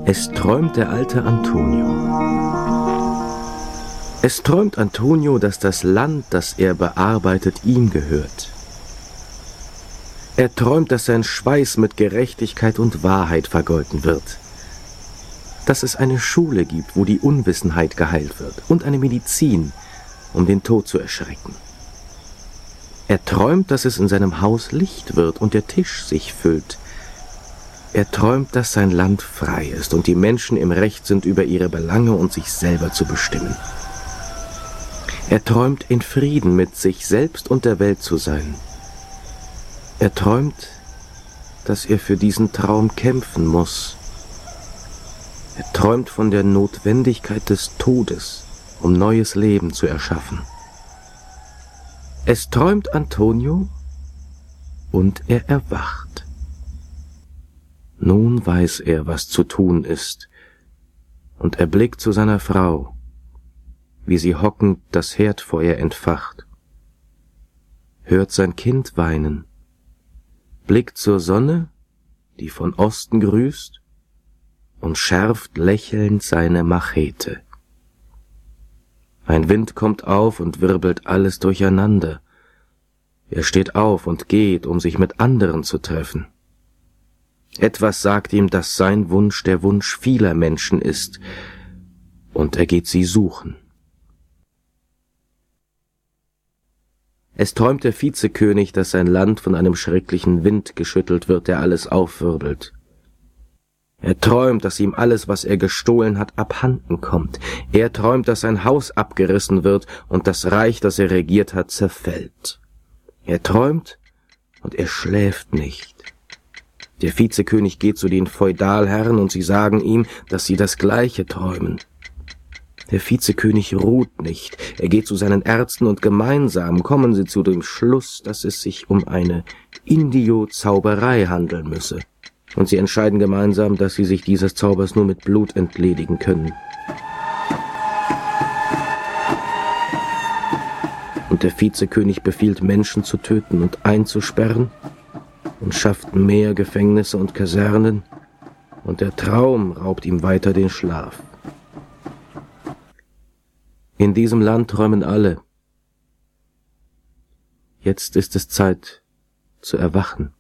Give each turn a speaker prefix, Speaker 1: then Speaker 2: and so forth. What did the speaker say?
Speaker 1: Es träumt der alte Antonio. Es träumt Antonio, dass das Land, das er bearbeitet, ihm gehört. Er träumt, dass sein Schweiß mit Gerechtigkeit und Wahrheit vergolten wird. Dass es eine Schule gibt, wo die Unwissenheit geheilt wird und eine Medizin, um den Tod zu erschrecken. Er träumt, dass es in seinem Haus Licht wird und der Tisch sich füllt. Er träumt, dass sein Land frei ist und die Menschen im Recht sind, über ihre Belange und sich selber zu bestimmen. Er träumt, in Frieden mit sich selbst und der Welt zu sein. Er träumt, dass er für diesen Traum kämpfen muss. Er träumt von der Notwendigkeit des Todes, um neues Leben zu erschaffen. Es träumt Antonio und er erwacht. Nun weiß er, was zu tun ist, und er blickt zu seiner Frau, wie sie hockend das Herdfeuer entfacht, hört sein Kind weinen, blickt zur Sonne, die von Osten grüßt, und schärft lächelnd seine Machete. Ein Wind kommt auf und wirbelt alles durcheinander. Er steht auf und geht, um sich mit anderen zu treffen. Etwas sagt ihm, dass sein Wunsch der Wunsch vieler Menschen ist, und er geht sie suchen. Es träumt der Vizekönig, dass sein Land von einem schrecklichen Wind geschüttelt wird, der alles aufwirbelt. Er träumt, dass ihm alles, was er gestohlen hat, abhanden kommt. Er träumt, dass sein Haus abgerissen wird und das Reich, das er regiert hat, zerfällt. Er träumt und er schläft nicht. Der Vizekönig geht zu den Feudalherren und sie sagen ihm, dass sie das Gleiche träumen. Der Vizekönig ruht nicht. Er geht zu seinen Ärzten und gemeinsam kommen sie zu dem Schluss, dass es sich um eine Indio-Zauberei handeln müsse. Und sie entscheiden gemeinsam, dass sie sich dieses Zaubers nur mit Blut entledigen können. Und der Vizekönig befiehlt, Menschen zu töten und einzusperren und schafft mehr Gefängnisse und Kasernen, und der Traum raubt ihm weiter den Schlaf. In diesem Land träumen alle. Jetzt ist es Zeit zu erwachen.